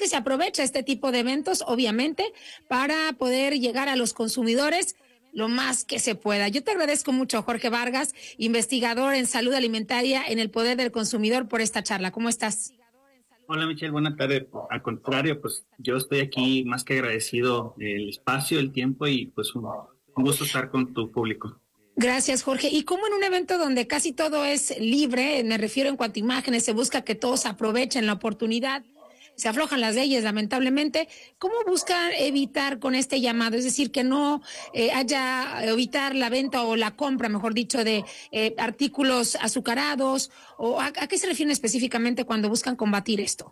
que se aprovecha este tipo de eventos, obviamente, para poder llegar a los consumidores lo más que se pueda. Yo te agradezco mucho, Jorge Vargas, investigador en salud alimentaria en el Poder del Consumidor, por esta charla. ¿Cómo estás? Hola Michelle, buenas tardes. Al contrario, pues yo estoy aquí más que agradecido del espacio, el tiempo y pues un gusto estar con tu público. Gracias, Jorge. Y como en un evento donde casi todo es libre, me refiero en cuanto a imágenes, se busca que todos aprovechen la oportunidad, se aflojan las leyes, lamentablemente. ¿Cómo buscan evitar con este llamado? Es decir, que no evitar la venta o la compra, mejor dicho, de artículos azucarados, o ¿a qué se refieren específicamente cuando buscan combatir esto?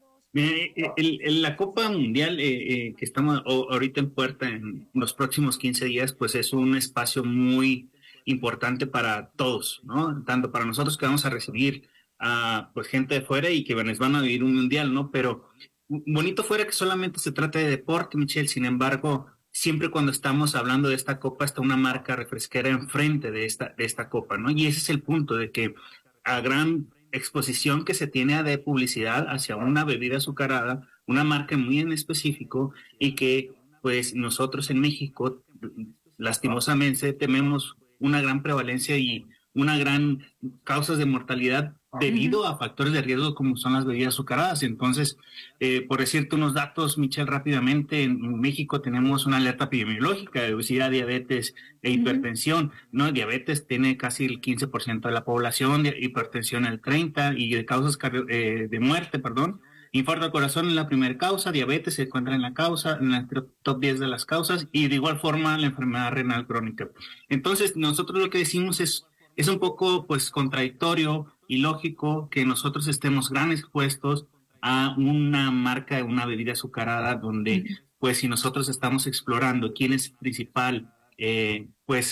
La Copa Mundial que estamos ahorita en puerta en los próximos 15 días, pues es un espacio muy importante para todos, ¿no? Tanto para nosotros que vamos a recibir a pues gente de fuera y que les van a vivir un mundial, ¿no? Pero bonito fuera que solamente se trate de deporte, Michelle. Sin embargo, siempre cuando estamos hablando de esta copa está una marca refresquera enfrente de esta copa, ¿no? Y ese es el punto de que a gran exposición que se tiene de publicidad hacia una bebida azucarada, una marca muy en específico, y que pues nosotros en México lastimosamente tememos una gran prevalencia y una gran causas de mortalidad debido a factores de riesgo como son las bebidas azucaradas. Entonces, por decirte unos datos, Michelle, rápidamente, en México tenemos una alerta epidemiológica de obesidad, diabetes e hipertensión, ¿no? Diabetes tiene casi el 15% de la población, de hipertensión el 30%, y de causas de muerte, perdón. Infarto al corazón es la primera causa, diabetes se encuentra en la causa, en el top 10 de las causas, y de igual forma la enfermedad renal crónica. Entonces, nosotros lo que decimos es un poco pues contradictorio y lógico que nosotros estemos gran expuestos a una marca de una bebida azucarada donde pues si nosotros estamos explorando quién es principal que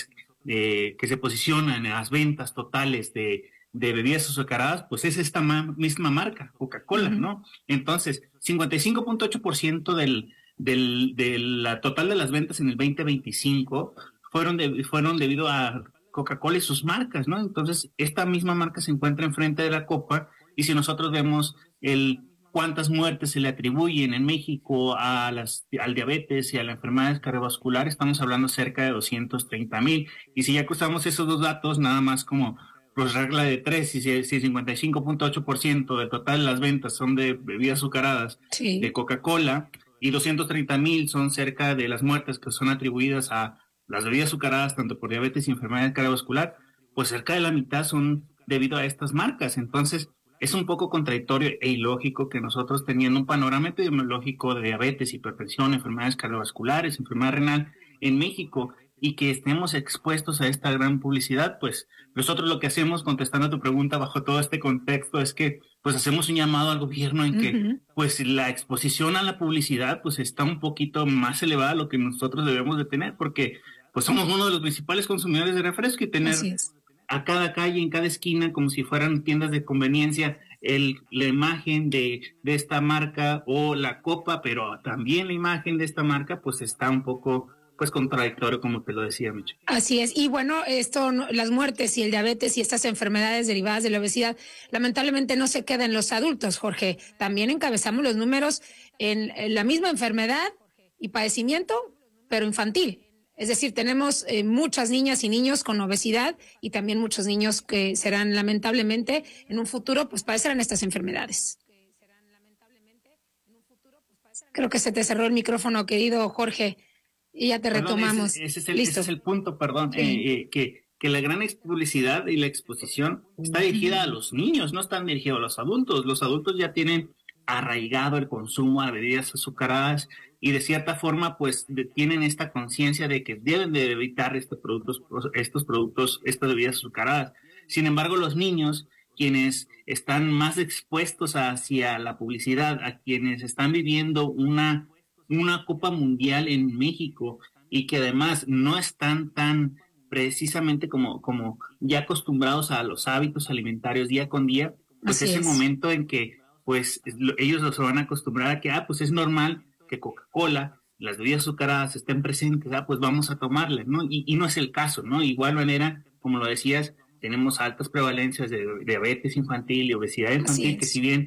se posiciona en las ventas totales de bebidas azucaradas, pues es esta misma marca, Coca-Cola, ¿no? Entonces, 55.8% de la total de las ventas en el 2025 fueron debido a Coca-Cola y sus marcas, ¿no? Entonces, esta misma marca se encuentra enfrente de la copa, y si nosotros vemos cuántas muertes se le atribuyen en México al diabetes y a la enfermedad cardiovascular, estamos hablando cerca de 230,000. Y si ya cruzamos esos dos datos, nada más como pues regla de tres, si 55.8% del total de las ventas son de bebidas azucaradas de Coca-Cola, y 230,000 son cerca de las muertes que son atribuidas a las bebidas azucaradas, tanto por diabetes y enfermedad cardiovascular, pues cerca de la mitad son debido a estas marcas. Entonces, es un poco contradictorio e ilógico que nosotros, teniendo un panorama epidemiológico de diabetes, hipertensión, enfermedades cardiovasculares, enfermedad renal en México, y que estemos expuestos a esta gran publicidad, pues nosotros lo que hacemos, contestando a tu pregunta bajo todo este contexto, es que pues hacemos un llamado al gobierno en que pues la exposición a la publicidad pues está un poquito más elevada a lo que nosotros debemos de tener, porque pues somos uno de los principales consumidores de refresco, y tener a cada calle, en cada esquina, como si fueran tiendas de conveniencia, la imagen de esta marca o la copa, pero también la imagen de esta marca, pues está un poco pues contradictorio, como te lo decía, Micho. Así es. Y bueno, las muertes y el diabetes y estas enfermedades derivadas de la obesidad, lamentablemente no se quedan en los adultos, Jorge. También encabezamos los números en la misma enfermedad y padecimiento, pero infantil. Es decir, tenemos muchas niñas y niños con obesidad, y también muchos niños que serán lamentablemente en un futuro, pues padecerán estas enfermedades. Creo que se te cerró el micrófono, querido Jorge, y ya te retomamos. Ese es el punto, perdón, que la gran publicidad y la exposición está dirigida a los niños, no están dirigidos a los adultos. Los adultos ya tienen arraigado el consumo de bebidas azucaradas, y de cierta forma pues tienen esta conciencia de que deben de evitar estos productos, estas bebidas azucaradas. Sin embargo, los niños, quienes están más expuestos hacia la publicidad, a quienes están viviendo una Copa Mundial en México, y que además no están tan precisamente como ya acostumbrados a los hábitos alimentarios día con día, pues es el momento en que pues ellos se van a acostumbrar a que pues es normal que Coca-Cola, las bebidas azucaradas estén presentes, pues vamos a tomarlas, ¿no? Y no es el caso, ¿no? Igual manera, como lo decías, tenemos altas prevalencias de diabetes infantil y obesidad infantil, que si bien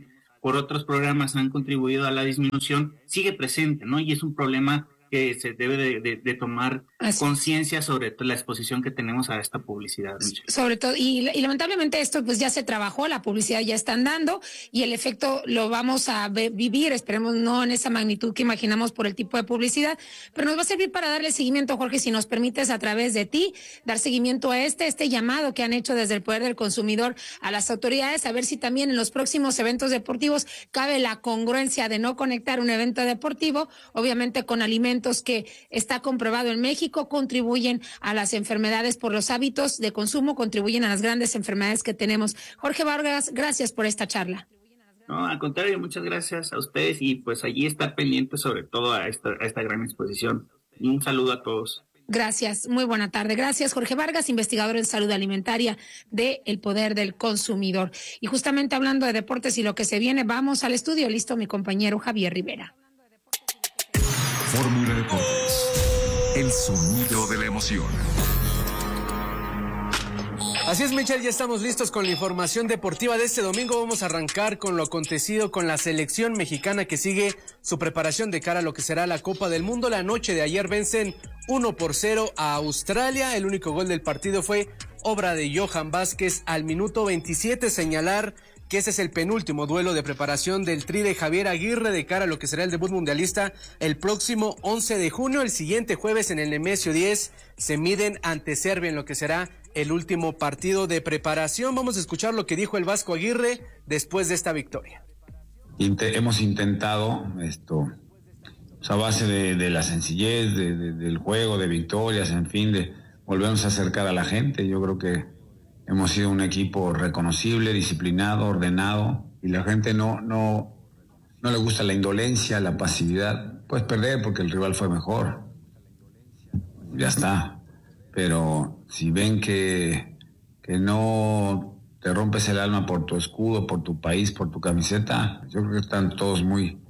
por otros programas han contribuido a la disminución, sigue presente, ¿no? Y es un problema que se debe de tomar conciencia sobre la exposición que tenemos a esta publicidad. Sobre todo, y lamentablemente esto pues ya se trabajó, la publicidad ya están dando y el efecto lo vamos a vivir, esperemos no en esa magnitud que imaginamos por el tipo de publicidad, pero nos va a servir para darle seguimiento, Jorge, si nos permites a través de ti, dar seguimiento a este llamado que han hecho desde el Poder del Consumidor a las autoridades, a ver si también en los próximos eventos deportivos cabe la congruencia de no conectar un evento deportivo, obviamente con alimentos que está comprobado en México, contribuyen a las enfermedades por los hábitos de consumo, contribuyen a las grandes enfermedades que tenemos. Jorge Vargas, gracias por esta charla. No, al contrario, muchas gracias a ustedes y pues allí estar pendiente sobre todo a esta gran exposición. Un saludo a todos. Gracias, muy buena tarde. Gracias, Jorge Vargas, investigador en salud alimentaria de El Poder del Consumidor. Y justamente hablando de deportes y lo que se viene, vamos al estudio. Listo, mi compañero Javier Rivera. Fórmula Deportes, el sonido de la emoción. Así es, Michelle, ya estamos listos con la información deportiva de este domingo. Vamos a arrancar con lo acontecido con la selección mexicana que sigue su preparación de cara a lo que será la Copa del Mundo. La noche de ayer vencen 1-0 a Australia. El único gol del partido fue obra de Johan Vázquez al minuto 27. Señalar que ese es el penúltimo duelo de preparación del Tri de Javier Aguirre de cara a lo que será el debut mundialista el próximo 11 de junio. El siguiente jueves en el Nemesio 10 se miden ante Serbia en lo que será el último partido de preparación. Vamos a escuchar lo que dijo el Vasco Aguirre después de esta victoria. Hemos intentado esto a base de la sencillez, del juego, de victorias, en fin, de volvernos a acercar a la gente. Yo creo que hemos sido un equipo reconocible, disciplinado, ordenado, y la gente no le gusta la indolencia, la pasividad. Puedes perder porque el rival fue mejor, ya está. Pero si ven que no te rompes el alma por tu escudo, por tu país, por tu camiseta, yo creo que están todos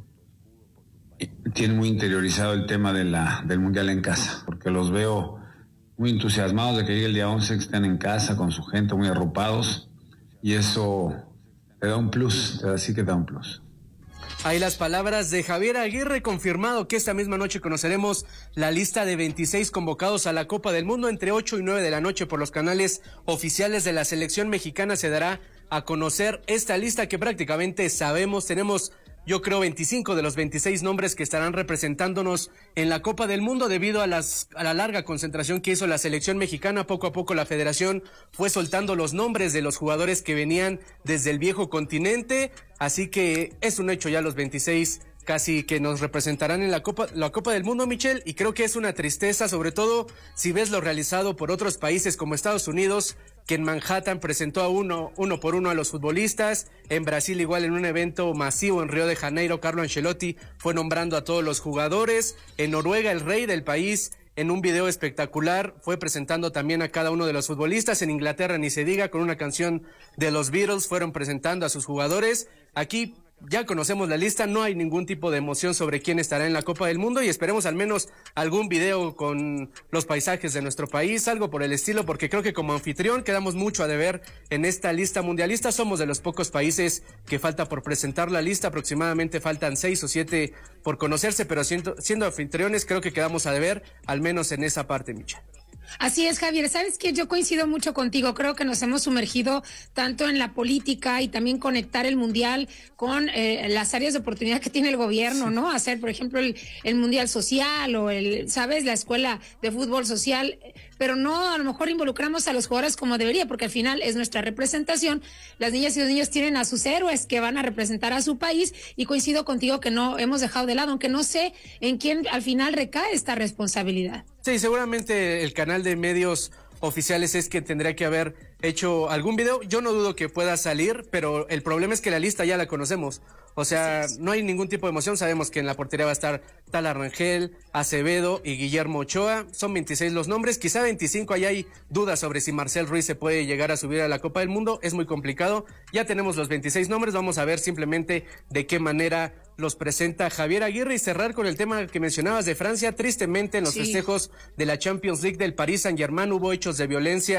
tienen muy interiorizado el tema del Mundial en casa, porque los veo muy entusiasmados de que llegue el día 11, que estén en casa con su gente, muy arropados, y eso te da un plus, así que da un plus. Ahí las palabras de Javier Aguirre, confirmado que esta misma noche conoceremos la lista de 26 convocados a la Copa del Mundo entre 8 y 9 de la noche por los canales oficiales de la selección mexicana. Se dará a conocer esta lista que prácticamente sabemos. Tenemos, yo creo, 25 de los 26 nombres que estarán representándonos en la Copa del Mundo debido a la larga concentración que hizo la selección mexicana. Poco a poco la federación fue soltando los nombres de los jugadores que venían desde el viejo continente, así que es un hecho ya los 26 casi que nos representarán en la Copa del Mundo, Michelle, y creo que es una tristeza, sobre todo si ves lo realizado por otros países como Estados Unidos, que en Manhattan presentó a uno por uno a los futbolistas. En Brasil igual en un evento masivo en Río de Janeiro, Carlo Ancelotti fue nombrando a todos los jugadores. En Noruega el rey del país en un video espectacular fue presentando también a cada uno de los futbolistas. En Inglaterra ni se diga, con una canción de los Beatles fueron presentando a sus jugadores. Aquí ya conocemos la lista, no hay ningún tipo de emoción sobre quién estará en la Copa del Mundo y esperemos al menos algún video con los paisajes de nuestro país, algo por el estilo, porque creo que como anfitrión quedamos mucho a deber en esta lista mundialista. Somos de los pocos países que falta por presentar la lista, aproximadamente faltan 6 o 7 por conocerse, pero siendo anfitriones creo que quedamos a deber, al menos en esa parte, Micha. Así es, Javier. ¿Sabes qué? Yo coincido mucho contigo. Creo que nos hemos sumergido tanto en la política y también conectar el Mundial con las áreas de oportunidad que tiene el gobierno, ¿no? Hacer, por ejemplo, el Mundial Social o ¿sabes? La escuela de fútbol social, pero no a lo mejor involucramos a los jugadores como debería, porque al final es nuestra representación. Las niñas y los niños tienen a sus héroes que van a representar a su país y coincido contigo que no hemos dejado de lado, aunque no sé en quién al final recae esta responsabilidad. Sí, seguramente el canal de medios oficiales es que tendría que haber hecho algún video. Yo no dudo que pueda salir, pero el problema es que la lista ya la conocemos. O sea, no hay ningún tipo de emoción. Sabemos que en la portería va a estar Tala Rangel, Acevedo y Guillermo Ochoa. Son 26 los nombres, quizá 25. Ahí hay dudas sobre si Marcel Ruiz se puede llegar a subir a la Copa del Mundo. Es muy complicado. Ya tenemos los 26 nombres. Vamos a ver simplemente de qué manera los presenta Javier Aguirre y cerrar con el tema que mencionabas de Francia. Tristemente en los festejos de la Champions League del Paris Saint-Germain hubo hechos de violencia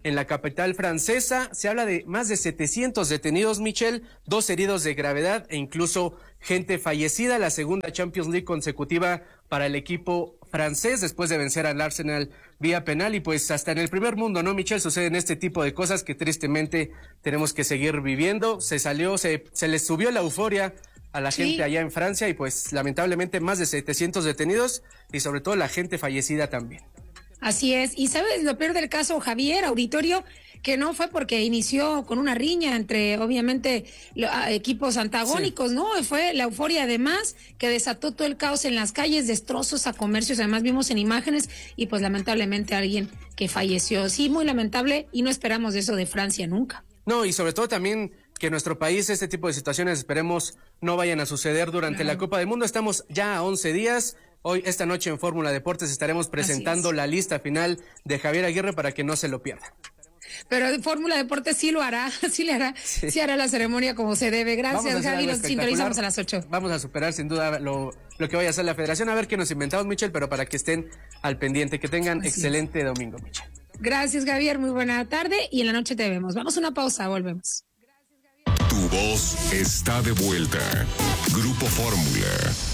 en la capital francesa. Se habla de más de 700 detenidos, Michelle, 2 heridos de gravedad e incluso gente fallecida. La segunda Champions League consecutiva para el equipo francés después de vencer al Arsenal vía penal. Y pues hasta en el primer mundo, ¿no, Michelle? Suceden este tipo de cosas que tristemente tenemos que seguir viviendo. Se les subió la euforia a la gente allá en Francia y pues lamentablemente más de 700 detenidos y sobre todo la gente fallecida también. Así es. Y sabes lo peor del caso, Javier, auditorio, que no fue porque inició con una riña entre, obviamente, equipos antagónicos, ¿no? Fue la euforia, además, que desató todo el caos en las calles, destrozos a comercios, además vimos en imágenes, y pues lamentablemente alguien que falleció. Sí, muy lamentable, y no esperamos eso de Francia nunca. No, y sobre todo también que en nuestro país este tipo de situaciones esperemos no vayan a suceder durante la Copa del Mundo. Estamos ya a 11 días. Hoy, esta noche en Fórmula Deportes estaremos presentando la lista final de Javier Aguirre para que no se lo pierda. Pero Fórmula Deportes sí lo hará, sí hará la ceremonia como se debe. Gracias, Javi, nos sintonizamos a las 8. Vamos a superar sin duda lo que vaya a hacer la federación, a ver qué nos inventamos, Michelle, pero para que estén al pendiente, que tengan excelente domingo, Michelle. Gracias, Javier, muy buena tarde y en la noche te vemos. Vamos a una pausa, volvemos. Tu voz está de vuelta. Grupo Fórmula.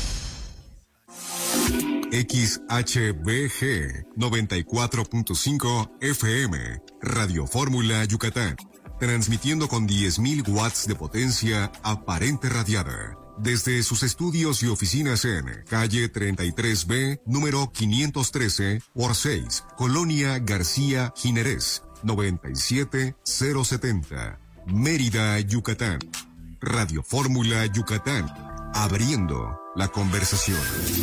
XHBG 94.5 FM, Radio Fórmula Yucatán, transmitiendo con 10.000 watts de potencia aparente radiada, desde sus estudios y oficinas en calle 33B, número 513 por 6, Colonia García Jiménez, 97070, Mérida, Yucatán. Radio Fórmula Yucatán, abriendo la conversación.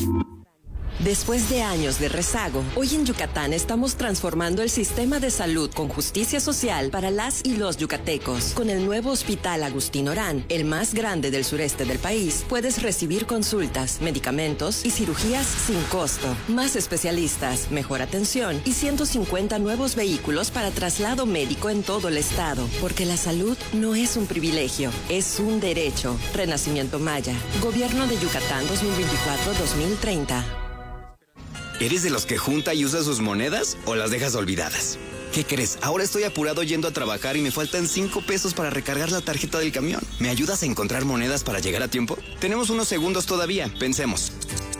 Después de años de rezago, hoy en Yucatán estamos transformando el sistema de salud con justicia social para las y los yucatecos. Con el nuevo Hospital Agustín Orán, el más grande del sureste del país, puedes recibir consultas, medicamentos y cirugías sin costo. Más especialistas, mejor atención y 150 nuevos vehículos para traslado médico en todo el estado. Porque la salud no es un privilegio, es un derecho. Renacimiento Maya, Gobierno de Yucatán 2024-2030. ¿Eres de los que junta y usa sus monedas o las dejas olvidadas? ¿Qué crees? Ahora estoy apurado yendo a trabajar y me faltan 5 pesos para recargar la tarjeta del camión. ¿Me ayudas a encontrar monedas para llegar a tiempo? Tenemos unos segundos todavía, pensemos.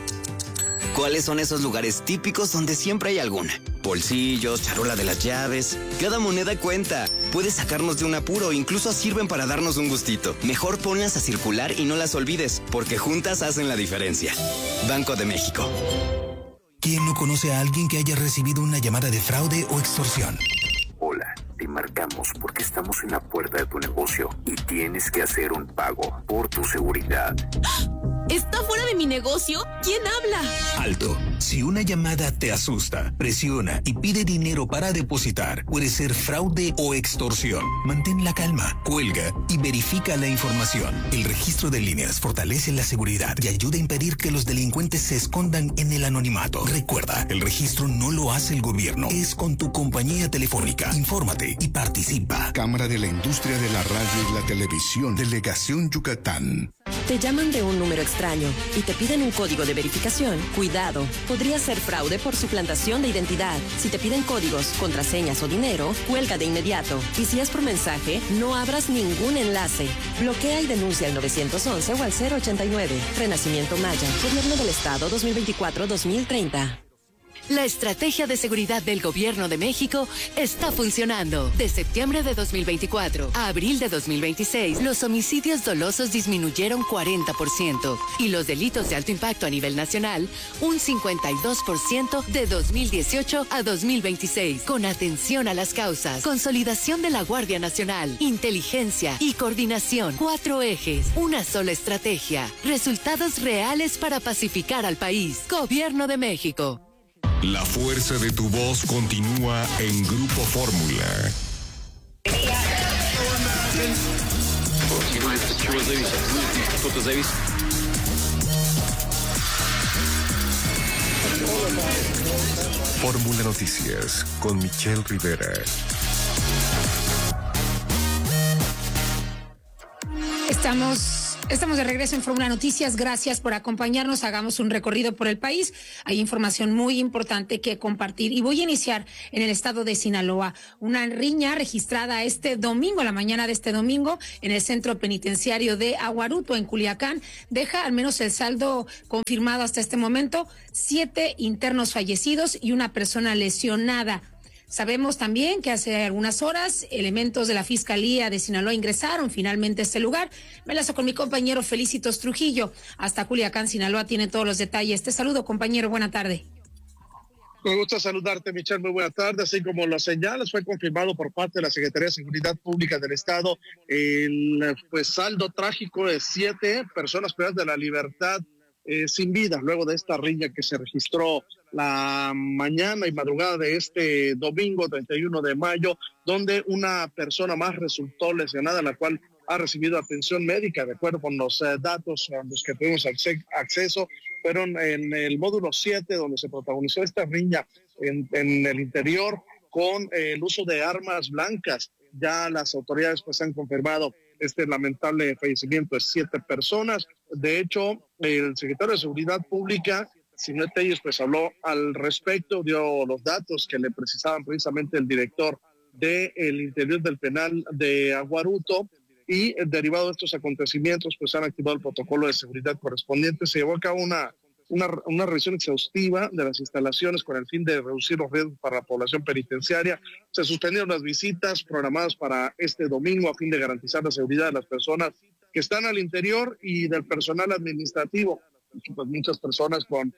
¿Cuáles son esos lugares típicos donde siempre hay alguna? Bolsillos, charola de las llaves. Cada moneda cuenta. Puede sacarnos de un apuro, incluso sirven para darnos un gustito. Mejor ponlas a circular y no las olvides, porque juntas hacen la diferencia. Banco de México. ¿Quién no conoce a alguien que haya recibido una llamada de fraude o extorsión? Hola, te marcamos porque estamos en la puerta de tu negocio y tienes que hacer un pago por tu seguridad. ¿Está fuera de mi negocio? ¿Quién habla? Alto. Si una llamada te asusta, presiona y pide dinero para depositar, puede ser fraude o extorsión. Mantén la calma, cuelga y verifica la información. El registro de líneas fortalece la seguridad y ayuda a impedir que los delincuentes se escondan en el anonimato. Recuerda, el registro no lo hace el gobierno, es con tu compañía telefónica. Infórmate y participa. Cámara de la Industria de la Radio y la Televisión, Delegación Yucatán. Te llaman de un número extraño y te piden un código de verificación. Cuidado, podría ser fraude por suplantación de identidad. Si te piden códigos, contraseñas o dinero, cuelga de inmediato. Y si es por mensaje, no abras ningún enlace. Bloquea y denuncia al 911 o al 089. Renacimiento Maya, Gobierno del Estado 2024-2030. La estrategia de seguridad del Gobierno de México está funcionando. De septiembre de 2024 a abril de 2026, los homicidios dolosos disminuyeron 40% y los delitos de alto impacto a nivel nacional un 52% de 2018 a 2026. Con atención a las causas, consolidación de la Guardia Nacional, inteligencia y coordinación. 4 ejes, una sola estrategia. Resultados reales para pacificar al país. Gobierno de México. La fuerza de tu voz continúa en Grupo Fórmula. Fórmula Noticias con Michelle Rivera. Estamos Estamos de regreso en Fórmula Noticias. Gracias por acompañarnos. Hagamos un recorrido por el país. Hay información muy importante que compartir y voy a iniciar en el estado de Sinaloa. Una riña registrada este domingo, la mañana de este domingo, en el centro penitenciario de Aguaruto, en Culiacán, deja al menos el saldo confirmado hasta este momento, 7 internos fallecidos y una persona lesionada. Sabemos también que hace algunas horas elementos de la Fiscalía de Sinaloa ingresaron finalmente a este lugar. Me enlazo con mi compañero Felicitos Trujillo. Hasta Culiacán, Sinaloa, tiene todos los detalles. Te saludo, compañero. Buena tarde. Me gusta saludarte, Michelle. Muy buena tarde. Así como lo señalas, fue confirmado por parte de la Secretaría de Seguridad Pública del Estado el saldo trágico de 7 personas privadas de la libertad sin vida, luego de esta riña que se registró la mañana y madrugada de este domingo 31 de mayo, donde una persona más resultó lesionada, la cual ha recibido atención médica, de acuerdo con los datos a los que tuvimos acceso. Fueron en el módulo 7, donde se protagonizó esta riña en el interior con el uso de armas blancas. Ya las autoridades pues han confirmado este lamentable fallecimiento de 7 personas. De hecho, el secretario de Seguridad Pública, Sinet Telles, pues habló al respecto, dio los datos que le precisaban precisamente el director del interior del penal de Aguaruto, y derivado de estos acontecimientos pues han activado el protocolo de seguridad correspondiente. Se llevó a cabo una revisión exhaustiva de las instalaciones con el fin de reducir los riesgos para la población penitenciaria. Se suspendieron las visitas programadas para este domingo a fin de garantizar la seguridad de las personas que están al interior y del personal administrativo. Pues muchas personas con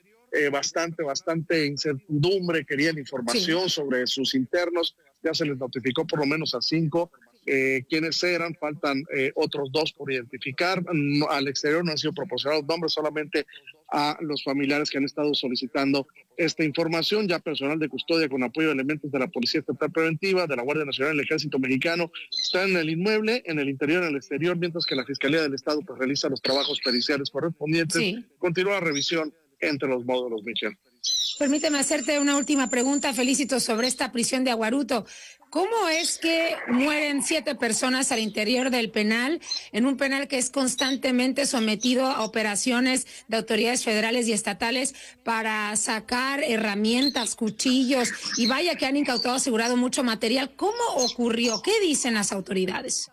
bastante incertidumbre querían información sobre sus internos. Ya se les notificó por lo menos a 5 quiénes eran, faltan otros 2 por identificar. Al exterior no han sido proporcionados nombres, solamente a los familiares que han estado solicitando esta información. Ya personal de custodia con apoyo de elementos de la Policía Estatal Preventiva, de la Guardia Nacional y el Ejército Mexicano están en el inmueble, en el interior y en el exterior, mientras que la Fiscalía del Estado pues realiza los trabajos periciales correspondientes. Sí. Continúa la revisión entre los módulos, Michelle. Permíteme hacerte una última pregunta, Felicito, sobre esta prisión de Aguaruto. ¿Cómo es que mueren 7 personas al interior del penal, en un penal que es constantemente sometido a operaciones de autoridades federales y estatales para sacar herramientas, cuchillos, y vaya que han incautado, asegurado mucho material? ¿Cómo ocurrió? ¿Qué dicen las autoridades?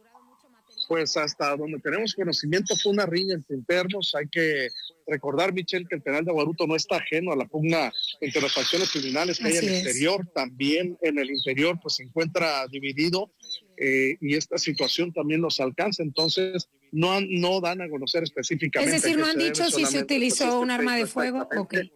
Pues hasta donde tenemos conocimiento fue una riña entre internos. Hay que recordar, Michelle, que el penal de Aguaruto no está ajeno a la pugna entre las facciones criminales que hay en el exterior. También en el interior pues se encuentra dividido y esta situación también nos alcanza. Entonces no dan a conocer específicamente. Es decir, no han dicho si se utilizó un arma de fuego. Okay.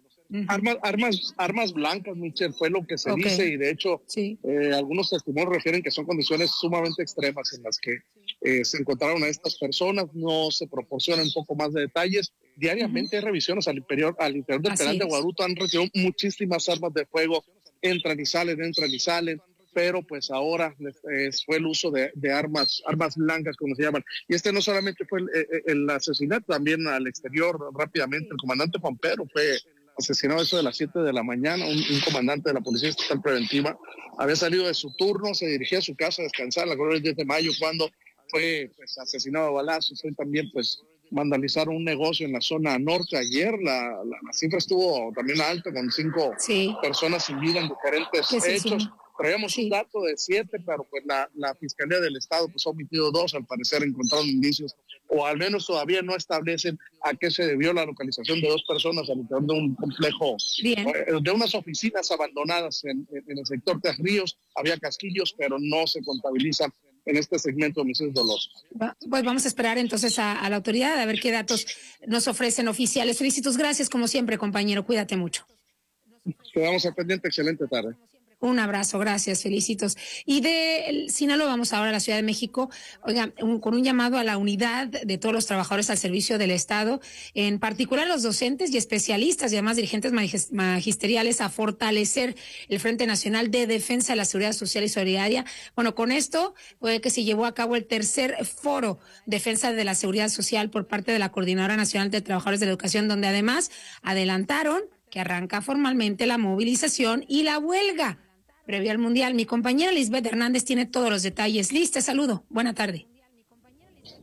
Armas blancas, Michelle, fue lo que se dice, y de hecho algunos testimonios refieren que son condiciones sumamente extremas en las que se encontraron a estas personas. No se proporcionan un poco más de detalles. Diariamente hay revisiones al interior del penal de Aguaruto. Han recibido muchísimas armas de fuego, entran y salen, pero pues ahora fue el uso de armas blancas, como se llaman. Y este no solamente fue el asesinato, también al exterior rápidamente el comandante Juan Pedro fue asesinado eso de las 7 de la mañana, un comandante de la Policía Estatal Preventiva. Había salido de su turno, se dirigía a su casa a descansar la colonia del 10 de mayo cuando fue pues, asesinado a balazos. Hoy también pues vandalizaron un negocio en la zona norte. Ayer la cifra estuvo también alta, con 5 personas sin vida en diferentes hechos. Traíamos un dato de 7, pero pues la Fiscalía del Estado pues ha omitido 2, al parecer encontraron indicios, o al menos todavía no establecen a qué se debió la localización de 2 personas al interior de un complejo, de unas oficinas abandonadas en el sector de Ríos. Había casquillos, pero no se contabilizan en este segmento de homicidios dolosos. Pues vamos a esperar entonces a la autoridad a ver qué datos nos ofrecen oficiales. Felicitos, gracias como siempre, compañero, cuídate mucho. Quedamos al pendiente, excelente tarde. Un abrazo, gracias, Felicitos. Y de Sinaloa vamos ahora a la Ciudad de México, oiga, con un llamado a la unidad de todos los trabajadores al servicio del Estado, en particular los docentes y especialistas y además dirigentes magisteriales, a fortalecer el Frente Nacional de Defensa de la Seguridad Social y Solidaria. Bueno, con esto fue que se llevó a cabo el tercer foro Defensa de la Seguridad Social por parte de la Coordinadora Nacional de Trabajadores de la Educación, donde además adelantaron que arranca formalmente la movilización y la huelga previo al Mundial. Mi compañera Lisbeth Hernández tiene todos los detalles. Liz, te saludo. Buena tarde.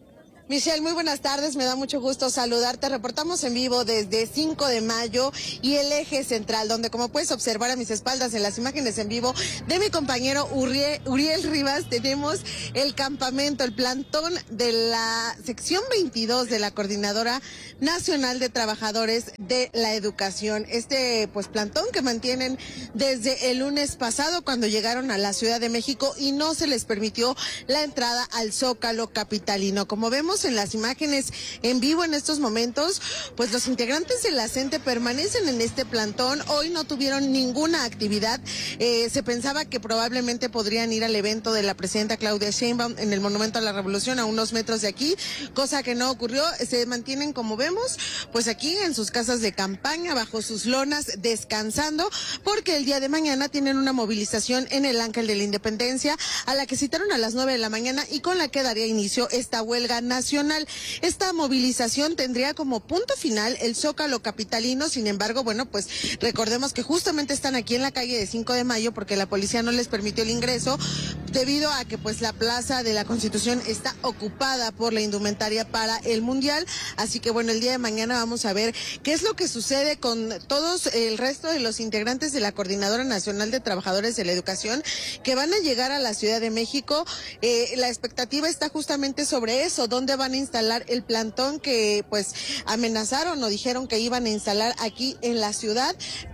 Michelle, muy buenas tardes, me da mucho gusto saludarte. Reportamos en vivo desde 5 de mayo y el eje central, donde como puedes observar a mis espaldas en las imágenes en vivo de mi compañero Uriel Rivas, tenemos el campamento, el plantón de la sección 22 de la Coordinadora Nacional de Trabajadores de la Educación. Pues plantón que mantienen desde el lunes pasado cuando llegaron a la Ciudad de México y no se les permitió la entrada al Zócalo capitalino. Como vemos en las imágenes en vivo en estos momentos, pues los integrantes de la CENTE permanecen en este plantón. Hoy no tuvieron ninguna actividad. Se pensaba que probablemente podrían ir al evento de la presidenta Claudia Sheinbaum en el Monumento a la Revolución a unos metros de aquí, cosa que no ocurrió. Se mantienen, como vemos, pues aquí en sus casas de campaña, bajo sus lonas, descansando, porque el día de mañana tienen una movilización en el Ángel de la Independencia, a la que citaron a las 9 de la mañana y con la que daría inicio esta huelga nacional. Esta movilización tendría como punto final el Zócalo capitalino. Sin embargo, bueno, pues recordemos que justamente están aquí en la calle de 5 de mayo porque la policía no les permitió el ingreso debido a que pues la Plaza de la Constitución está ocupada por la indumentaria para el Mundial. Así que bueno, el día de mañana vamos a ver qué es lo que sucede con todos el resto de los integrantes de la Coordinadora Nacional de Trabajadores de la Educación que van a llegar a la Ciudad de México. La expectativa está justamente sobre eso, dónde van a instalar el plantón que pues amenazaron o dijeron que iban a instalar aquí en la ciudad,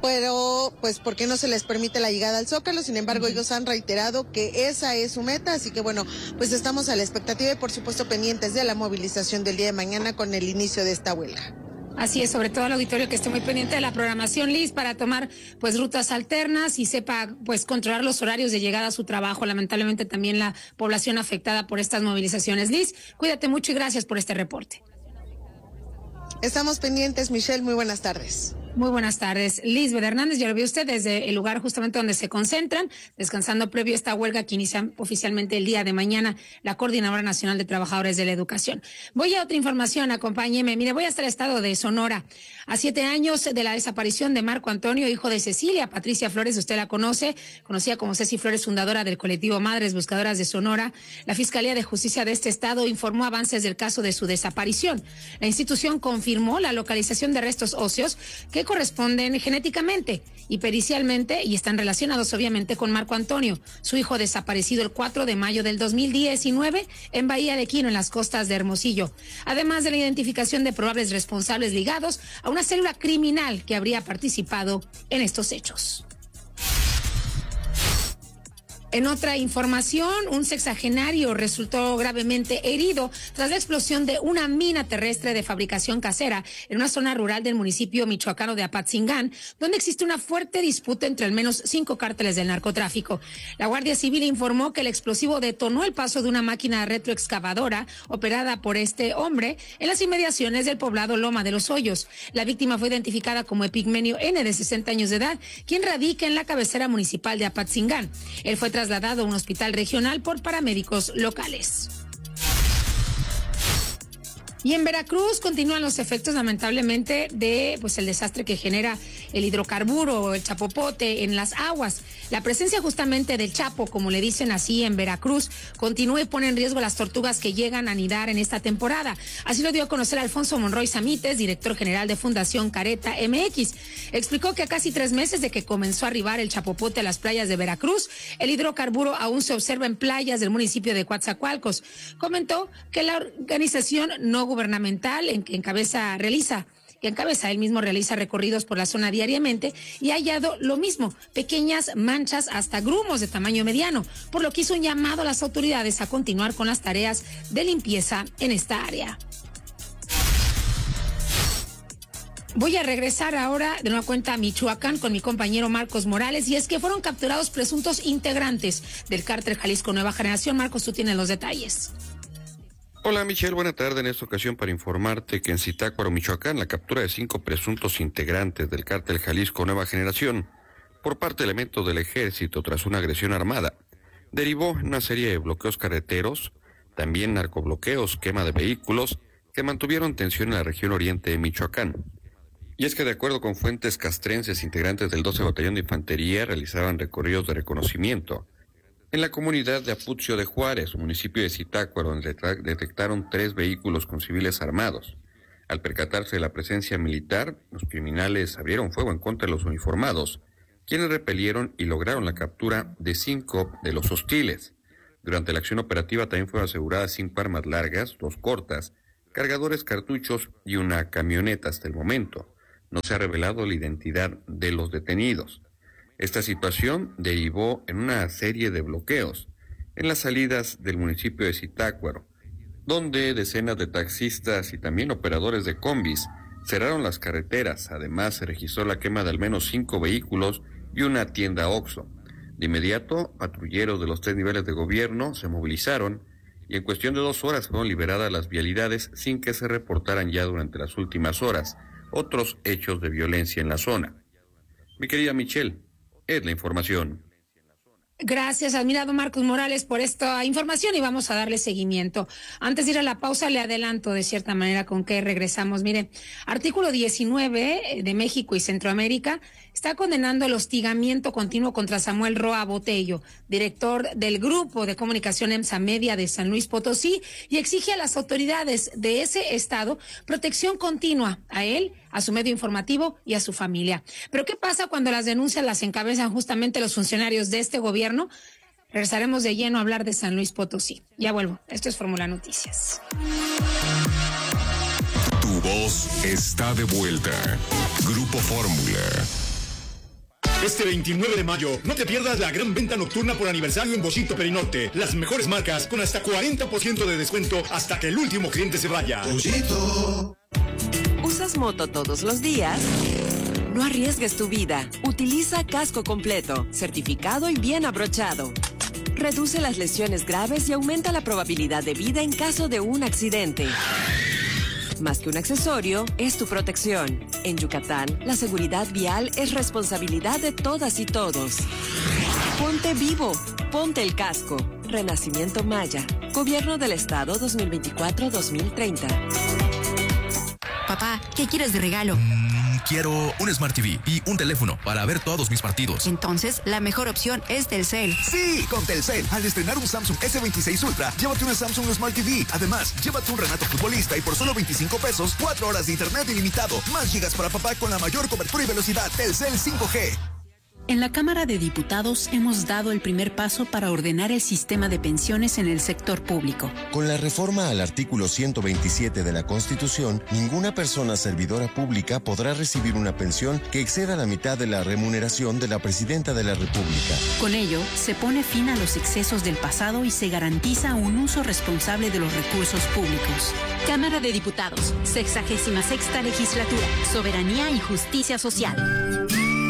pero pues porque no se les permite la llegada al Zócalo. Sin embargo, ellos han reiterado que esa es su meta, así que bueno, pues estamos a la expectativa y por supuesto pendientes de la movilización del día de mañana con el inicio de esta huelga. Así es, sobre todo el auditorio que esté muy pendiente de la programación, Liz, para tomar pues rutas alternas y sepa pues controlar los horarios de llegada a su trabajo. Lamentablemente también la población afectada por estas movilizaciones. Liz, cuídate mucho y gracias por este reporte. Estamos pendientes, Michelle, muy buenas tardes. Muy buenas tardes. Lisbeth Hernández, ya lo vio usted desde el lugar justamente donde se concentran, descansando previo a esta huelga que inicia oficialmente el día de mañana la Coordinadora Nacional de Trabajadores de la Educación. Voy a otra información, acompáñeme. Mire, voy hasta el estado de Sonora. A 7 años de la desaparición de Marco Antonio, hijo de Cecilia Patricia Flores, usted la conoce, conocida como Ceci Flores, fundadora del colectivo Madres Buscadoras de Sonora, la Fiscalía de Justicia de este estado informó avances del caso de su desaparición. La institución confirmó la localización de restos óseos que corresponden genéticamente y pericialmente y están relacionados obviamente con Marco Antonio, su hijo desaparecido el 4 de mayo del 2019 en Bahía de Quino, en las costas de Hermosillo, además de la identificación de probables responsables ligados a una célula criminal que habría participado en estos hechos. En otra información, un sexagenario resultó gravemente herido tras la explosión de una mina terrestre de fabricación casera en una zona rural del municipio michoacano de Apatzingán, donde existe una fuerte disputa entre al menos 5 cárteles del narcotráfico. La Guardia Civil informó que el explosivo detonó el paso de una máquina retroexcavadora operada por este hombre en las inmediaciones del poblado Loma de los Hoyos. La víctima fue identificada como Epigmenio N, de 60 años de edad, quien radica en la cabecera municipal de Apatzingán. Él fue trasladado a un hospital regional por paramédicos locales. Y en Veracruz continúan los efectos, lamentablemente, de pues el desastre que genera el hidrocarburo o el chapopote en las aguas. La presencia justamente del chapo, como le dicen así en Veracruz, continúa y pone en riesgo las tortugas que llegan a anidar en esta temporada. Así lo dio a conocer Alfonso Monroy Samites, director general de Fundación Careta MX. Explicó que a casi 3 meses de que comenzó a arribar el chapopote a las playas de Veracruz, el hidrocarburo aún se observa en playas del municipio de Coatzacoalcos. Comentó que la organización no gubernamental que encabeza él mismo realiza recorridos por la zona diariamente y ha hallado lo mismo, pequeñas manchas hasta grumos de tamaño mediano, por lo que hizo un llamado a las autoridades a continuar con las tareas de limpieza en esta área. Voy a regresar ahora de nueva cuenta a Michoacán con mi compañero Marcos Morales, y es que fueron capturados presuntos integrantes del cártel Jalisco Nueva Generación. Marcos, tú tienes los detalles. Hola Michelle, buena tarde. En esta ocasión para informarte que en Zitácuaro, Michoacán, la captura de 5 presuntos integrantes del cártel Jalisco Nueva Generación por parte de elementos del ejército tras una agresión armada derivó en una serie de bloqueos carreteros, también narcobloqueos, quema de vehículos que mantuvieron tensión en la región oriente de Michoacán. Y es que de acuerdo con fuentes castrenses, integrantes del 12 Batallón de Infantería realizaban recorridos de reconocimiento En la comunidad de Apucio de Juárez, municipio de Zitácuaro, detectaron 3 vehículos con civiles armados. Al percatarse de la presencia militar, los criminales abrieron fuego en contra de los uniformados, quienes repelieron y lograron la captura de 5 de los hostiles. Durante la acción operativa también fueron aseguradas 5 armas largas, 2 cortas, cargadores, cartuchos y una camioneta. Hasta el momento no se ha revelado la identidad de los detenidos. Esta situación derivó en una serie de bloqueos en las salidas del municipio de Zitácuaro, donde decenas de taxistas y también operadores de combis cerraron las carreteras. Además, se registró la quema de al menos 5 vehículos y una tienda Oxxo. De inmediato, patrulleros de los 3 niveles de gobierno se movilizaron y en cuestión de 2 horas fueron liberadas las vialidades sin que se reportaran ya durante las últimas horas otros hechos de violencia en la zona. Mi querida Michelle, es la información. Gracias, admirado Marcos Morales, por esta información y vamos a darle seguimiento. Antes de ir a la pausa, le adelanto de cierta manera con qué regresamos. Mire, artículo 19 de México y Centroamérica está condenando el hostigamiento continuo contra Samuel Roa Botello, director del Grupo de Comunicación EMSA Media de San Luis Potosí, y exige a las autoridades de ese estado protección continua a él, a su medio informativo y a su familia. Pero ¿qué pasa cuando las denuncias las encabezan justamente los funcionarios de este gobierno? Regresaremos de lleno a hablar de San Luis Potosí. Ya vuelvo. Esto es Fórmula Noticias. Tu voz está de vuelta. Grupo Fórmula. Este 29 de mayo, no te pierdas la gran venta nocturna por aniversario en Boschito Perinorte. Las mejores marcas con hasta 40% de descuento hasta que el último cliente se vaya. Boschito. ¿Usas moto todos los días? No arriesgues tu vida. Utiliza casco completo, certificado y bien abrochado. Reduce las lesiones graves y aumenta la probabilidad de vida en caso de un accidente. Más que un accesorio, es tu protección. En Yucatán, la seguridad vial es responsabilidad de todas y todos. Ponte vivo, ponte el casco. Renacimiento Maya. Gobierno del Estado 2024-2030. Papá, ¿qué quieres de regalo? Quiero un Smart TV y un teléfono para ver todos mis partidos. Entonces, la mejor opción es Telcel. Sí, con Telcel. Al estrenar un Samsung S26 Ultra, llévate una Samsung Smart TV. Además, llévate un Renato Futbolista y por solo 25 pesos, 4 horas de internet ilimitado. Más gigas para papá con la mayor cobertura y velocidad. Telcel 5G. En la Cámara de Diputados hemos dado el primer paso para ordenar el sistema de pensiones en el sector público. Con la reforma al artículo 127 de la Constitución, ninguna persona servidora pública podrá recibir una pensión que exceda la mitad de la remuneración de la Presidenta de la República. Con ello, se pone fin a los excesos del pasado y se garantiza un uso responsable de los recursos públicos. Cámara de Diputados, 66ª Legislatura, Soberanía y Justicia Social.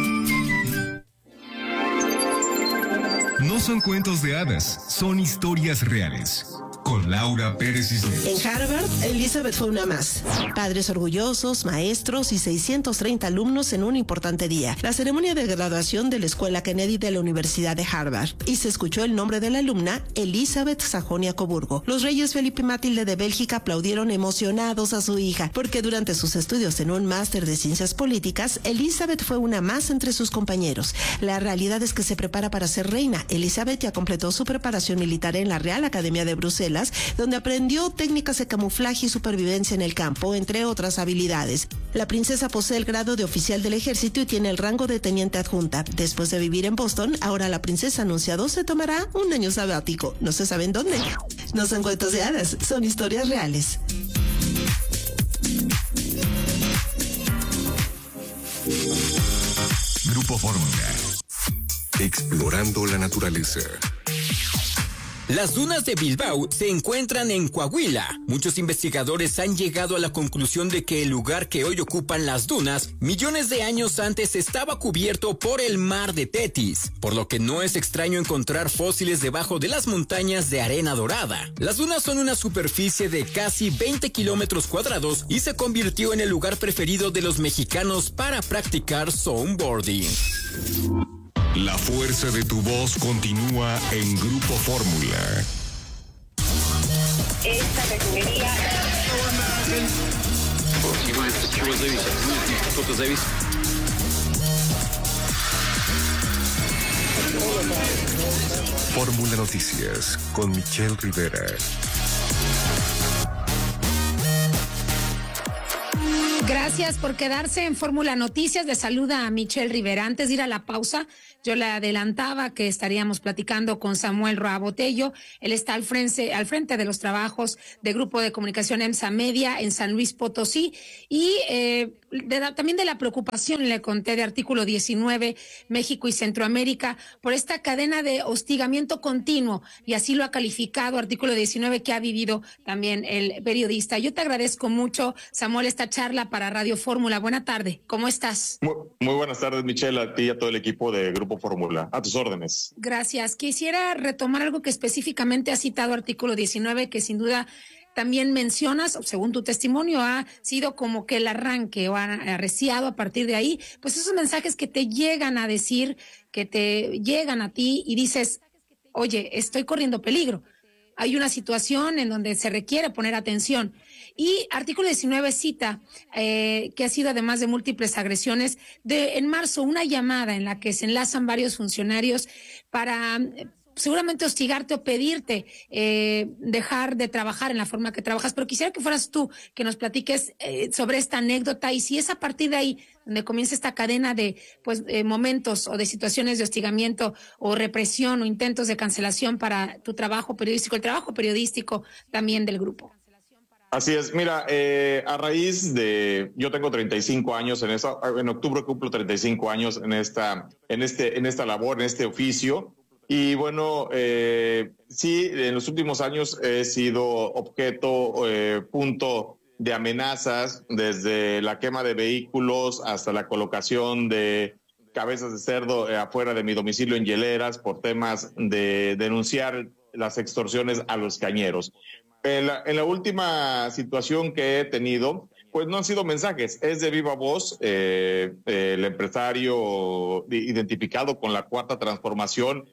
No son cuentos de hadas, son historias reales. Con Laura Pérez Cisneros. En Harvard, Elizabeth fue una más. Padres orgullosos, maestros y 630 alumnos en un importante día. La ceremonia de graduación de la Escuela Kennedy de la Universidad de Harvard. Y se escuchó el nombre de la alumna, Elizabeth Sajonia-Coburgo. Los reyes Felipe y Matilde de Bélgica aplaudieron emocionados a su hija, porque durante sus estudios en un máster de ciencias políticas, Elizabeth fue una más entre sus compañeros. La realidad es que se prepara para ser reina. Elizabeth ya completó su preparación militar en la Real Academia de Bruselas, donde aprendió técnicas de camuflaje y supervivencia en el campo, entre otras habilidades. La princesa posee el grado de oficial del ejército y tiene el rango de teniente adjunta. Después de vivir en Boston, ahora la princesa anunciado se tomará un año sabático. No se sabe en dónde. No son cuentos de hadas, son historias reales. Grupo Fórmula. Explorando la naturaleza. Las dunas de Bilbao se encuentran en Coahuila. Muchos investigadores han llegado a la conclusión de que el lugar que hoy ocupan las dunas, millones de años antes estaba cubierto por el mar de Tetis, por lo que no es extraño encontrar fósiles debajo de las montañas de arena dorada. Las dunas son una superficie de casi 20 kilómetros cuadrados y se convirtió en el lugar preferido de los mexicanos para practicar snowboarding. La fuerza de tu voz continúa en Grupo Fórmula. Esta refinería. Fórmula Noticias con Michelle Rivera. Gracias por quedarse en Fórmula Noticias. Le saluda a Michelle Rivera. Antes de ir a la pausa, yo le adelantaba que estaríamos platicando con Samuel Roa Botello. Él está al frente de los trabajos de Grupo de Comunicación EMSA Media en San Luis Potosí y también de la preocupación, le conté, de Artículo 19, México y Centroamérica, por esta cadena de hostigamiento continuo, y así lo ha calificado Artículo 19, que ha vivido también el periodista. Yo te agradezco mucho, Samuel, esta charla para Radio Fórmula. Buena tarde, ¿cómo estás? Muy buenas tardes, Michelle, a ti y a todo el equipo de Grupo Fórmula. A tus órdenes. Gracias. Quisiera retomar algo que específicamente ha citado Artículo 19, que sin duda también mencionas, según tu testimonio, ha sido como que el arranque o ha arreciado a partir de ahí, pues esos mensajes que te llegan a decir, que te llegan a ti y dices, oye, estoy corriendo peligro. Hay una situación en donde se requiere poner atención. Y Artículo 19 cita que ha sido, además de múltiples agresiones, en marzo una llamada en la que se enlazan varios funcionarios para seguramente hostigarte o pedirte dejar de trabajar en la forma que trabajas. Pero quisiera que fueras tú que nos platiques sobre esta anécdota y si es a partir de ahí donde comienza esta cadena de momentos o de situaciones de hostigamiento o represión o intentos de cancelación para tu trabajo periodístico, el trabajo periodístico también del grupo. Así es, mira, a raíz de, yo tengo 35 años en octubre cumplo 35 años en esta labor, en este oficio. Y bueno, sí, en los últimos años he sido objeto, punto de amenazas, desde la quema de vehículos hasta la colocación de cabezas de cerdo afuera de mi domicilio en hieleras por temas de denunciar las extorsiones a los cañeros. En la última situación que he tenido, pues no han sido mensajes, es de viva voz. El empresario identificado con la Cuarta Transformación,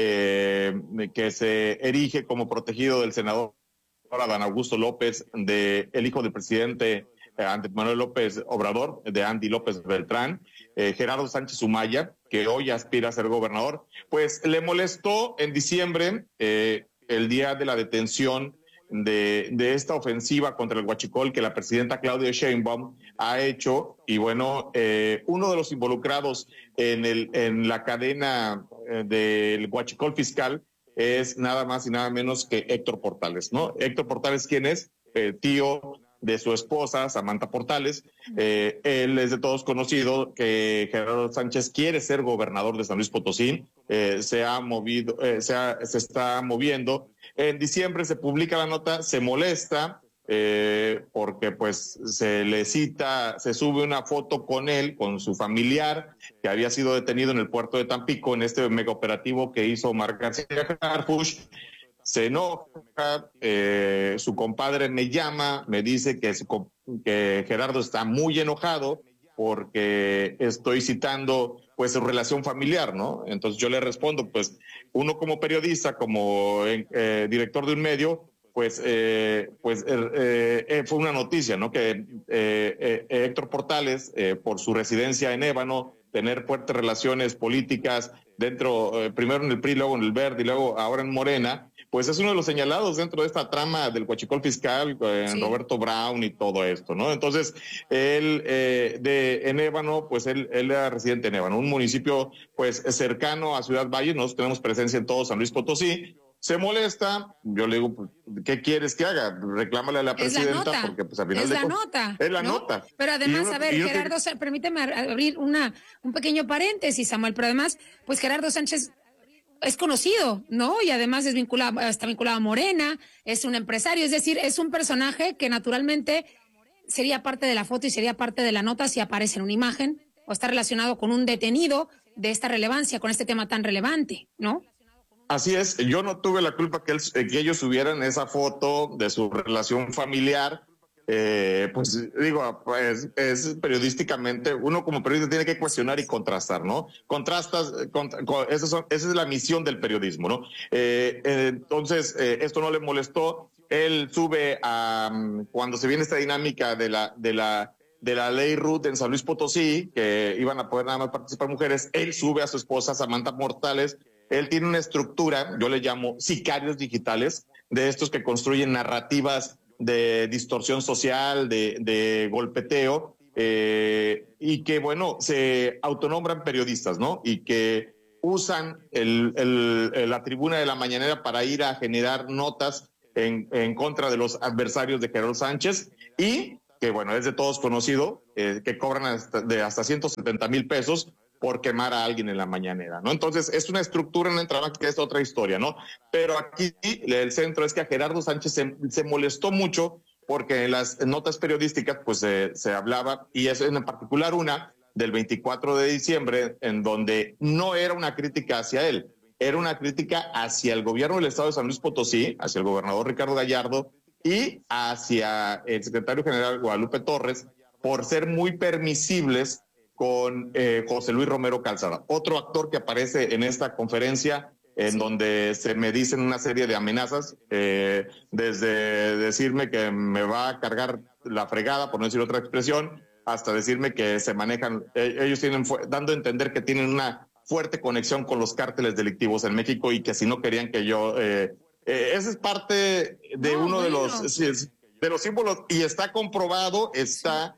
que se erige como protegido del senador Adán Augusto López, el hijo del presidente Andrés Manuel López Obrador, de Andy López Beltrán, Gerardo Sánchez Humaya, que hoy aspira a ser gobernador, pues le molestó en diciembre, el día de la detención de esta ofensiva contra el huachicol que la presidenta Claudia Sheinbaum ha hecho. Y bueno, uno de los involucrados en la cadena del huachicol fiscal es nada más y nada menos que Héctor Portales, ¿no? Héctor Portales, ¿quién es? Tío de su esposa, Samantha Portales. Él es de todos conocido que Gerardo Sánchez quiere ser gobernador de San Luis Potosí. Se está moviendo. En diciembre se publica la nota, se molesta porque pues se le cita, se sube una foto con él, con su familiar, que había sido detenido en el puerto de Tampico en este mega operativo que hizo Omar García Harfuch. Se enoja, su compadre me llama, me dice que Gerardo está muy enojado porque estoy citando pues su relación familiar, ¿no? Entonces yo le respondo, pues uno como periodista, como director de un medio, pues fue una noticia, ¿no? Que Héctor Portales, por su residencia en Ébano, tener fuertes relaciones políticas dentro, primero en el PRI, luego en el Verde y luego ahora en Morena, pues es uno de los señalados dentro de esta trama del huachicol fiscal, sí. Roberto Brown y todo esto, ¿no? Entonces, él en Ébano, pues él era residente en Ébano, un municipio pues cercano a Ciudad Valle. Nosotros tenemos presencia en todo San Luis Potosí. Se molesta, yo le digo, pues, ¿qué quieres que haga? Reclámale a la presidenta, porque pues al final es la nota. Es la nota. Pero además, Gerardo, permíteme abrir un pequeño paréntesis, Samuel, pero además, pues Gerardo Sánchez es conocido, ¿no? Y además está vinculado a Morena, es un empresario, es decir, es un personaje que naturalmente sería parte de la foto y sería parte de la nota si aparece en una imagen o está relacionado con un detenido de esta relevancia, con este tema tan relevante, ¿no? Así es, yo no tuve la culpa que ellos subieran esa foto de su relación familiar. Pues digo, pues es periodísticamente, uno como periodista tiene que cuestionar y contrastar, ¿no? Contrastas, esa es la misión del periodismo, ¿no? Entonces, esto no le molestó. Él sube cuando se viene esta dinámica de la ley Ruth en San Luis Potosí, que iban a poder nada más participar mujeres, él sube a su esposa Samantha Portales él tiene una estructura, yo le llamo sicarios digitales, de estos que construyen narrativas de distorsión social, de golpeteo, y que, bueno, se autonombran periodistas, ¿no? Y que usan la tribuna de la mañanera para ir a generar notas en contra de los adversarios de Gerardo Sánchez, y que, bueno, es de todos conocido, que cobran hasta 170,000 pesos por quemar a alguien en la mañanera, ¿no? Entonces, es una estructura, una entrada que es otra historia, ¿no? Pero aquí el centro es que a Gerardo Sánchez se molestó mucho porque en las notas periodísticas pues se hablaba, y es en particular una del 24 de diciembre, en donde no era una crítica hacia él, era una crítica hacia el gobierno del estado de San Luis Potosí, hacia el gobernador Ricardo Gallardo y hacia el secretario general Guadalupe Torres, por ser muy permisibles con José Luis Romero Calzada, otro actor que aparece en esta conferencia, en donde se me dicen una serie de amenazas, desde decirme que me va a cargar la fregada, por no decir otra expresión, hasta decirme que se manejan, ellos tienen, dando a entender que tienen una fuerte conexión con los cárteles delictivos en México, y que si no querían que yo... ese es parte de de los símbolos, y está comprobado, está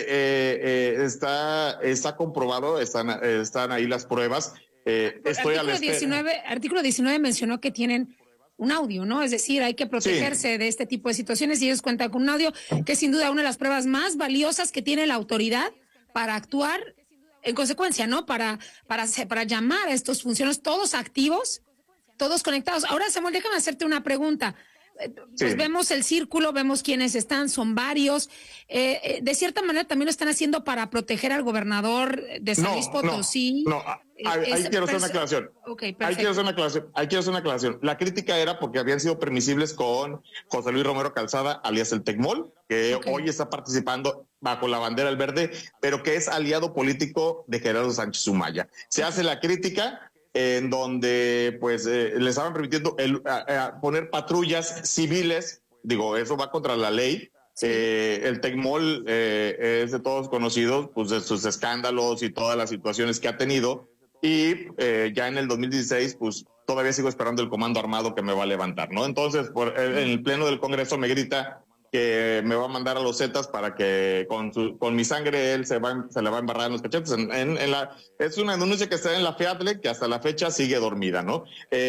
comprobado, están ahí las pruebas. Artículo 19 mencionó que tienen un audio, ¿no? Es decir, hay que protegerse de este tipo de situaciones, y ellos cuentan con un audio que es sin duda una de las pruebas más valiosas que tiene la autoridad para actuar en consecuencia, ¿no? Para llamar a estos funcionarios, todos activos, todos conectados. Ahora, Samuel, déjame hacerte una pregunta. Pues vemos el círculo, vemos quiénes están, son varios. De cierta manera también lo están haciendo para proteger al gobernador de San Luis Potosí. Ahí quiero hacer una aclaración. Okay, ahí quiero hacer una aclaración. La crítica era porque habían sido permisibles con José Luis Romero Calzada, alias el Tecmol, que hoy está participando bajo la bandera del verde, pero que es aliado político de Gerardo Sánchez Humaya. Se hace la crítica en donde pues les estaban permitiendo poner patrullas civiles, digo, eso va contra la ley. El Tecmol es de todos conocidos, pues de sus escándalos y todas las situaciones que ha tenido, y ya en el 2016 pues todavía sigo esperando el comando armado que me va a levantar, ¿no? Entonces en el pleno del Congreso me grita que me va a mandar a los Zetas para que con mi sangre él se le va a embarrar en los cachetes. Es una denuncia que está en la FEADLE, que hasta la fecha sigue dormida, ¿no?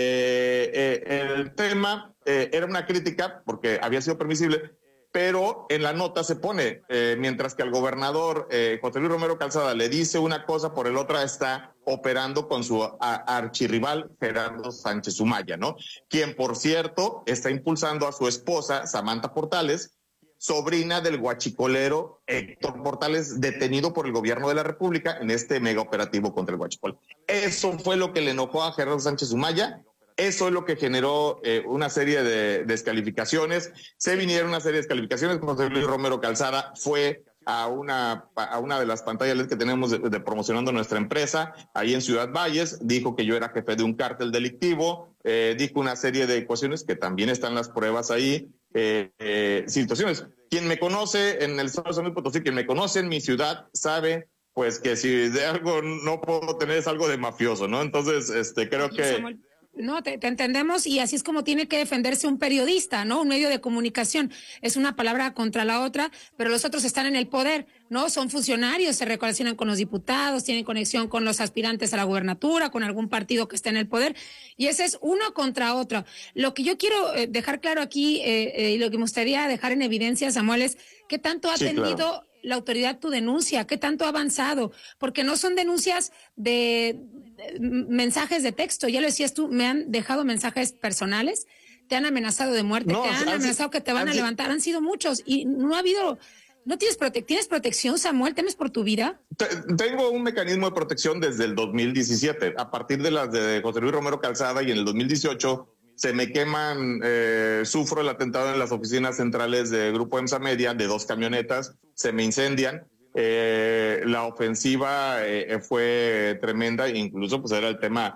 El tema era una crítica porque había sido permisible, pero en la nota se pone, mientras que al gobernador José Luis Romero Calzada le dice una cosa, por el otra está operando con su archirrival Gerardo Sánchez Humaya, ¿no? Quien, por cierto, está impulsando a su esposa, Samantha Portales, sobrina del guachicolero Héctor Portales, detenido por el gobierno de la República en este mega operativo contra el huachicol. Eso fue lo que le enojó a Gerardo Sánchez Humaya. Eso es lo que generó una serie de descalificaciones. Se vinieron una serie de descalificaciones. José Luis Romero Calzada fue a una de las pantallas LED que tenemos de promocionando nuestra empresa ahí en Ciudad Valles, dijo que yo era jefe de un cártel delictivo, dijo una serie de cuestiones que también están las pruebas ahí, situaciones. Quien me conoce en el estado de San Luis Potosí, quien me conoce en mi ciudad, sabe pues que si de algo no puedo tener es algo de mafioso, ¿no? Entonces, creo que... No, te entendemos, y así es como tiene que defenderse un periodista, ¿no? Un medio de comunicación. Es una palabra contra la otra, pero los otros están en el poder, ¿no? Son funcionarios, se relacionan con los diputados, tienen conexión con los aspirantes a la gubernatura, con algún partido que esté en el poder, y ese es uno contra otro. Lo que yo quiero dejar claro aquí, y lo que me gustaría dejar en evidencia, Samuel, es qué tanto ha atendido la autoridad tu denuncia, qué tanto ha avanzado, porque no son denuncias de mensajes de texto, ya lo decías tú, me han dejado mensajes personales, te han amenazado de muerte, te han amenazado que te van a levantar, han sido muchos, y no ha habido, no tienes protección, Samuel, ¿temes por tu vida? Tengo un mecanismo de protección desde el 2017, a partir de las de José Luis Romero Calzada, y en el 2018 se me queman, sufro el atentado en las oficinas centrales de Grupo EMSA Media, de 2 camionetas, se me incendian. La ofensiva fue tremenda, incluso pues era el tema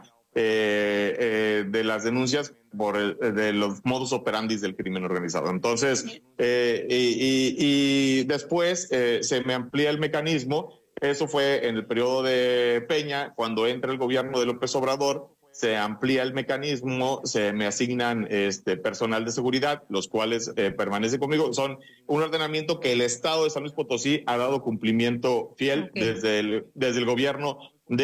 de las denuncias de los modus operandi del crimen organizado. Entonces, y después se me amplía el mecanismo. Eso fue en el periodo de Peña, cuando entra el gobierno de López Obrador. se amplía el mecanismo, se me asignan personal de seguridad, los cuales permanecen conmigo. Son un ordenamiento que el Estado de San Luis Potosí ha dado cumplimiento fiel desde el gobierno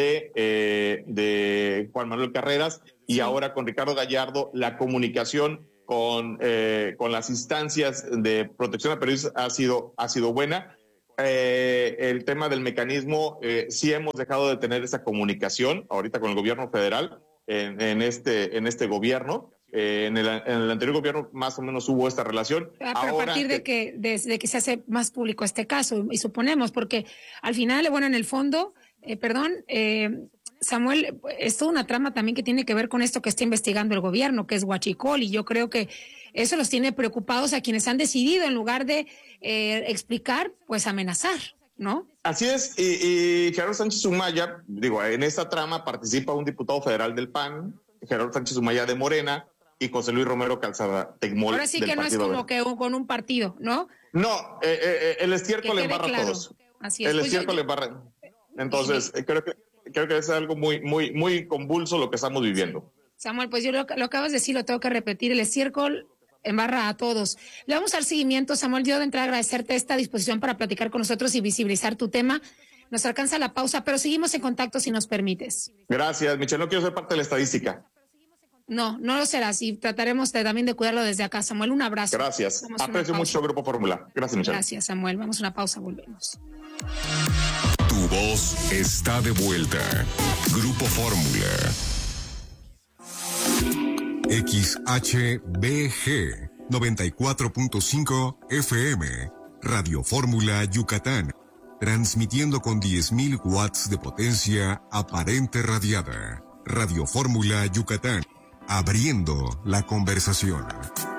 de Juan Manuel Carreras y ahora con Ricardo Gallardo. La comunicación con las instancias de protección a periodistas ha sido buena. El tema del mecanismo, sí hemos dejado de tener esa comunicación ahorita con el gobierno federal. En este gobierno, en el anterior gobierno más o menos hubo esta relación. Pero a partir de que se hace más público este caso, y suponemos, porque al final, bueno, en el fondo, Samuel, es toda una trama también que tiene que ver con esto que está investigando el gobierno, que es huachicol, y yo creo que eso los tiene preocupados a quienes han decidido, en lugar de explicar, pues amenazar, ¿no? Así es, y Gerardo Sánchez Humaya, en esta trama participa un diputado federal del PAN, Gerardo Sánchez Humaya de Morena, y José Luis Romero Calzada Tecmol. Ahora sí que no es como que con un partido, ¿no? No, el estiércol le embarra a todos. Así es. El estiércol le embarra. Entonces, creo que es algo muy convulso lo que estamos viviendo. Samuel, pues yo lo acabas de decir, lo tengo que repetir, el estiércol embarra a todos. Le vamos al seguimiento, Samuel. Yo de entrada agradecerte esta disposición para platicar con nosotros y visibilizar tu tema. Nos alcanza la pausa, pero seguimos en contacto si nos permites. Gracias, Michelle. No quiero ser parte de la estadística. No lo serás y trataremos también de cuidarlo desde acá. Samuel, un abrazo. Gracias. Aprecio mucho Grupo Fórmula. Gracias, Michelle. Gracias, Samuel. Vamos a una pausa, volvemos. Tu voz está de vuelta. Grupo Fórmula. XHBG 94.5 FM, Radio Fórmula Yucatán, transmitiendo con 10.000 watts de potencia aparente radiada. Radio Fórmula Yucatán, abriendo la conversación.